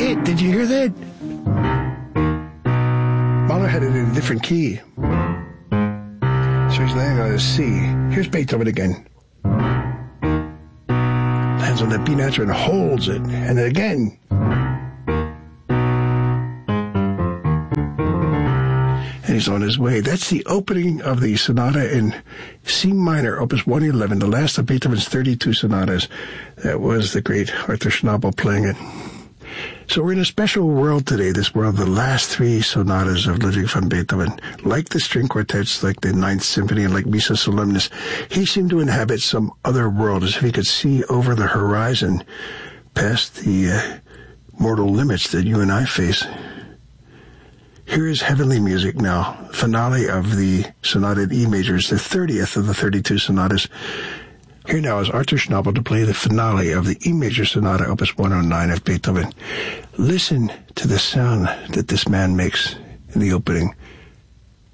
it. Did you hear that? Mahler had it in a different key. So he's laying on a C. Here's Beethoven again. Lands on the B natural and holds it. And then again. And he's on his way. That's the opening of the sonata in C minor, opus 111, the last of Beethoven's 32 sonatas. That was the great Arthur Schnabel playing it. So we're in a special world today, this world of the last three sonatas of Ludwig van Beethoven. Like the string quartets, like the Ninth Symphony, and like Missa Solemnis, he seemed to inhabit some other world, as if he could see over the horizon past the mortal limits that you and I face. Here is heavenly music now, finale of the sonata in E major. It's the 30th of the 32 sonatas. Here now is Arthur Schnabel to play the finale of the E major sonata, opus 109 of Beethoven. Listen to the sound that this man makes in the opening.